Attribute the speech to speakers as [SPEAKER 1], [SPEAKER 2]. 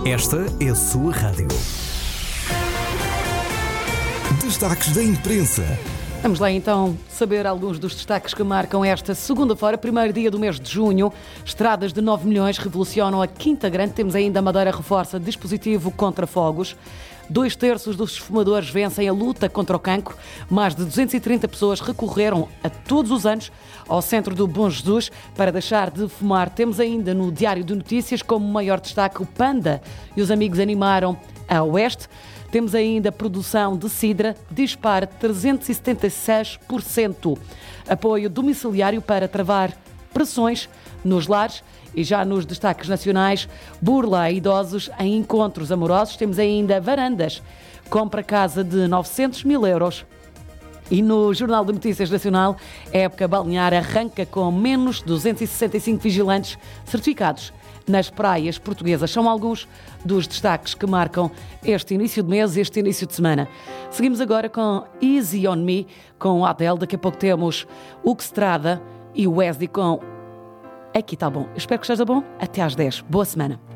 [SPEAKER 1] Esta é a sua rádio. Destaques da imprensa.
[SPEAKER 2] Vamos lá então saber alguns dos destaques que marcam esta segunda-feira, primeiro dia do mês de junho. Estradas de 9 milhões revolucionam a Quinta Grande. Temos ainda a Madeira reforça dispositivo contra fogos. 2/3 dos fumadores vencem a luta contra o cancro. Mais de 230 pessoas recorreram a todos os anos ao Centro do Bom Jesus para deixar de fumar. Temos ainda no Diário de Notícias como maior destaque o Panda e os amigos animaram a Oeste. Temos ainda a produção de cidra, dispara 376%. Apoio domiciliário para travar pressões nos lares. E já nos destaques nacionais, burla a idosos em encontros amorosos. Temos ainda varandas, compra casa de 900 mil euros. E no Jornal de Notícias Nacional, a época balnear arranca com menos 265 vigilantes certificados nas praias portuguesas. São alguns dos destaques que marcam este início de mês, este início de semana. Seguimos agora com Easy On Me, com o Adele. Daqui a pouco temos o Estrada e o Wesley com Aqui Tá Bom. Espero que esteja bom. Até às 10. Boa semana.